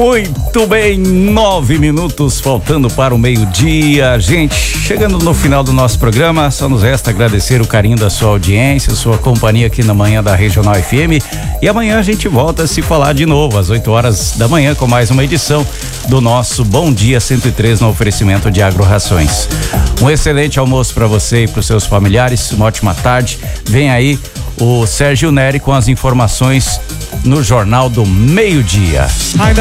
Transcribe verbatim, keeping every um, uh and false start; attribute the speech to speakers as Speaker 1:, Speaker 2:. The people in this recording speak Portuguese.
Speaker 1: Muito bem, nove minutos faltando para o meio-dia. Gente, chegando no final do nosso programa, só nos resta agradecer o carinho da sua audiência, sua companhia aqui na manhã da Regional F M. E amanhã a gente volta a se falar de novo, às oito horas da manhã, com mais uma edição do nosso Bom Dia cento e três no oferecimento de Agro Rações. Um excelente almoço para você e para os seus familiares, uma ótima tarde. Vem aí o Sérgio Neri com as informações no Jornal do Meio-Dia.